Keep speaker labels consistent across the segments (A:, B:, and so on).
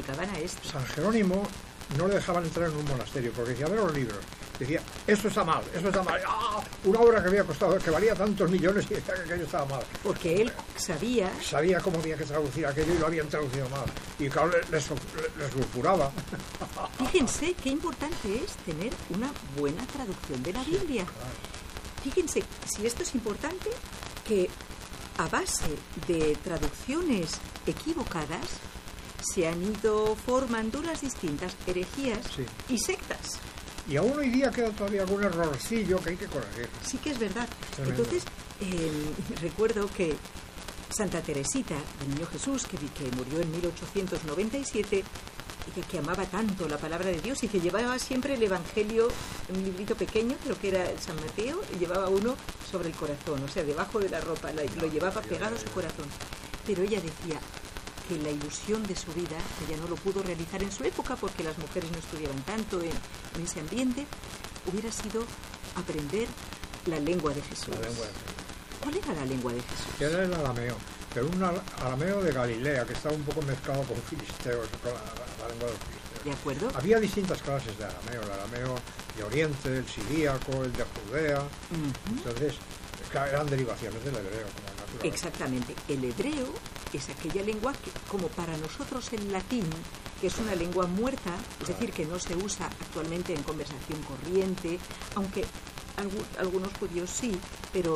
A: dedicaban a esto.
B: San Jerónimo no le dejaban entrar en un monasterio porque decía, a ver los libros. Decía, esto está mal, esto está mal. ¡Ah! Una obra que había costado, que valía tantos millones y decía que aquello estaba mal.
A: Porque él sabía
B: cómo había que traducir aquello y lo habían traducido mal. Y claro, les sulfuraba.
A: Fíjense qué importante es tener una buena traducción de la Biblia. Fíjense, si esto es importante, que a base de traducciones equivocadas se han ido formando las distintas herejías y sectas.
B: Y aún hoy día queda todavía algún errorcillo que hay que corregir.
A: Sí que es verdad. Entonces, recuerdo que Santa Teresita, del Niño Jesús, que murió en 1897, y que amaba tanto la palabra de Dios y que llevaba siempre el Evangelio, un librito pequeño, creo que era el San Mateo, y llevaba uno sobre el corazón, o sea, debajo de la ropa, lo llevaba pegado a su corazón. Pero ella decía que la ilusión de su vida, ella no lo pudo realizar en su época porque las mujeres no estuvieran tanto en ese ambiente, hubiera sido aprender la lengua de Jesús. ¿Cuál era la lengua de Jesús?
B: Era el arameo, pero un arameo de Galilea que estaba un poco mezclado con filisteos, con la lengua de los filisteos.
A: ¿De acuerdo?
B: Había distintas clases de arameo, el arameo de Oriente, el siríaco, el de Judea. Entonces, eran derivaciones del hebreo, como natural.
A: Exactamente. El hebreo es aquella lengua que, como para nosotros el latín, que es una lengua muerta, es decir, que no se usa actualmente en conversación corriente, aunque algunos judíos sí, pero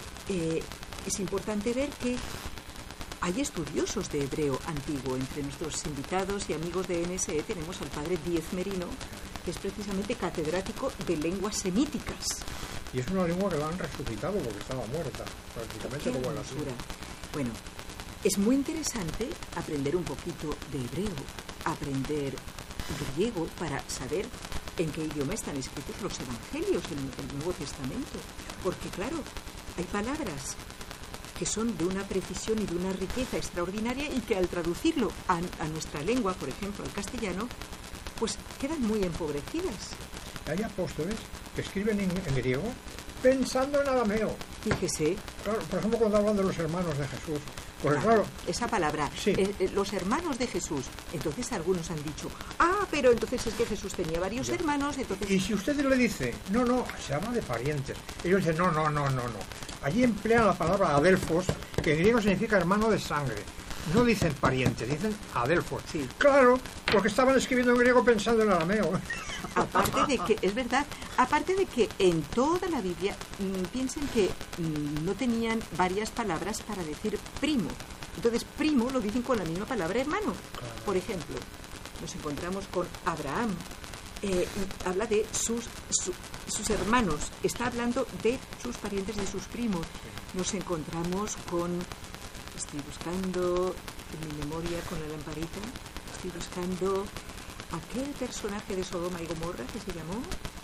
A: es importante ver que hay estudiosos de hebreo antiguo. Entre nuestros invitados y amigos de NSE tenemos al padre Díez Merino, que es precisamente catedrático de lenguas semíticas.
B: Y es una lengua que la han resucitado porque estaba muerta, prácticamente como el latín.
A: Bueno, es muy interesante aprender un poquito de hebreo, aprender griego para saber en qué idioma están escritos los evangelios, el Nuevo Testamento. Porque claro, hay palabras que son de una precisión y de una riqueza extraordinaria y que al traducirlo a nuestra lengua, por ejemplo, al castellano, pues quedan muy empobrecidas.
B: Hay apóstoles que escriben en griego pensando en arameo.
A: Fíjese.
B: Claro, por ejemplo, cuando hablan de los hermanos de Jesús. Porque claro,
A: esa palabra,
B: sí.
A: Los hermanos de Jesús. Entonces algunos han dicho, pero entonces es que Jesús tenía varios hermanos, entonces...
B: Y si usted le dice, no, se habla de parientes. Ellos dicen, no. Allí emplean la palabra adelfos, que en griego significa hermano de sangre. No dicen parientes, dicen adelfos.
A: Sí.
B: Claro, porque estaban escribiendo en griego pensando en arameo.
A: Aparte de que, es verdad, aparte de que en toda la Biblia piensen que no tenían varias palabras para decir primo. Entonces, primo lo dicen con la misma palabra hermano. Claro. Por ejemplo, nos encontramos con Abraham. Habla de sus hermanos. Está hablando de sus parientes, de sus primos. Nos encontramos con... Estoy buscando en mi memoria con la lamparita. Estoy buscando aquel personaje de Sodoma y Gomorra que se llamó...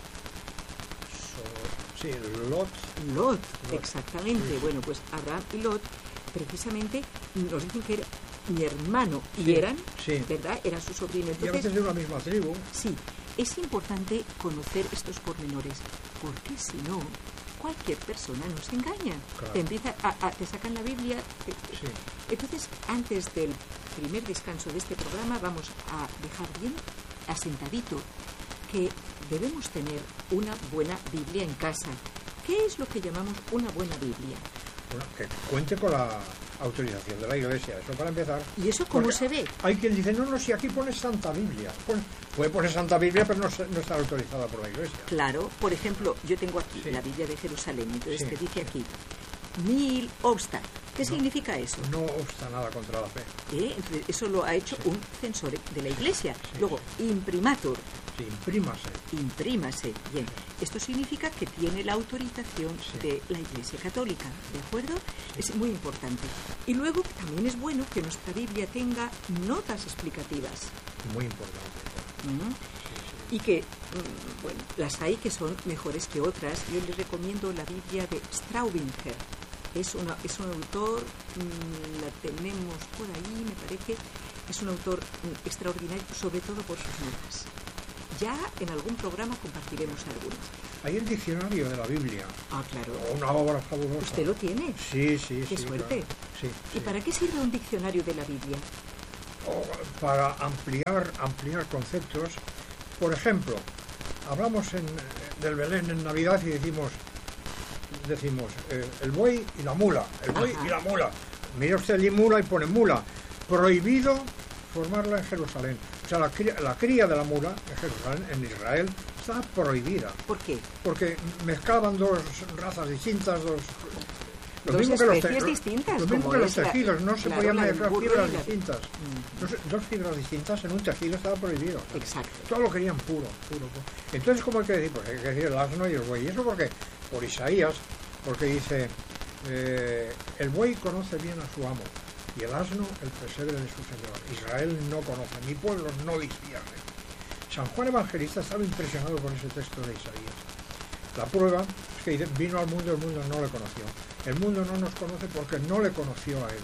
B: Sí, Lot.
A: Lot, exactamente. Sí. Bueno, pues Abraham y Lot, precisamente, nos dicen que era mi hermano. Y eran, ¿verdad? Era su sobrino. Entonces,
B: y a veces de una misma tribu.
A: Sí, es importante conocer estos pormenores, porque si no... cualquier persona nos engaña. Claro. Te sacan la Biblia. Sí. Entonces, antes del primer descanso de este programa, vamos a dejar bien asentadito que debemos tener una buena Biblia en casa. ¿Qué es lo que llamamos una buena Biblia?
B: Bueno, que cuente con la autorización de la Iglesia, eso para empezar.
A: ¿Y eso cómo se ve?
B: Hay quien dice, no, si aquí pone Santa Biblia. Puede poner Santa Biblia, pero no está autorizada por la Iglesia.
A: Claro, por ejemplo, yo tengo aquí la Biblia de Jerusalén, entonces te dice aquí, nil obsta. ¿Qué significa eso?
B: No obsta nada contra la fe.
A: Eso lo ha hecho un censor de la Iglesia. Luego, imprimatur.
B: Sí,
A: imprímase. Bien, esto significa que tiene la autorización de la Iglesia Católica, ¿de acuerdo? Es muy importante. Y luego también es bueno que nuestra Biblia tenga notas explicativas.
B: Muy importante.
A: Y que, bueno, las hay que son mejores que otras. Yo les recomiendo la Biblia de Straubinger. Es un autor, la tenemos por ahí, me parece, es un autor extraordinario, sobre todo por sus notas. Ya en algún programa compartiremos algunas.
B: Hay el diccionario de la Biblia.
A: Claro.
B: Una obra fabulosa.
A: ¿Usted lo tiene?
B: Sí.
A: Qué suerte.
B: Claro. Sí.
A: ¿Y para qué sirve un diccionario de la Biblia?
B: O para ampliar conceptos, por ejemplo, hablamos del Belén en Navidad y decimos el buey y la mula, el buey y la mula. Mira usted allí mula y pone mula. Prohibido formarla en Jerusalén. O sea, la cría de la mula en Jerusalén, en Israel, está prohibida.
A: ¿Por qué?
B: Porque mezclaban dos razas distintas, dos
A: especies distintas.
B: Lo mismo que los tejidos, no se podían mezclar fibras distintas. Dos fibras distintas en un tejido estaba prohibido.
A: Exacto.
B: Todo lo querían puro. Entonces, ¿cómo hay que decir? Pues hay que decir el asno y el buey. ¿Y eso por qué? Por Isaías, porque dice, el buey conoce bien a su amo, y el asno el pesebre de su señor. Israel no conoce, mi pueblo no discierne. San Juan Evangelista estaba impresionado con ese texto de Isaías. La prueba es que dice, vino al mundo, el mundo no le conoció. El mundo no nos conoce porque no le conoció a él.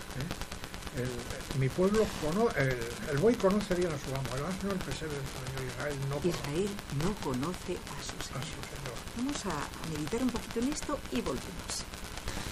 B: Mi pueblo el buey conoce bien a su amo, el asno el pesebre de su señor.
A: Israel no conoce a su señor. Vamos a meditar un poquito en esto y volvemos.